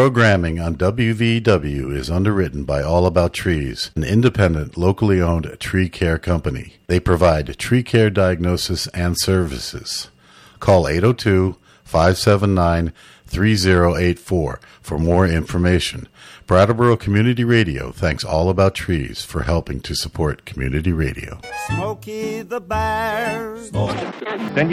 Programming on WVW is underwritten by All About Trees, an independent, locally owned tree care company. They provide tree care diagnosis and services. Call 802-579-3084 for more information. Brattleboro Community Radio thanks All About Trees for helping to support community radio. Smokey the Bear. Then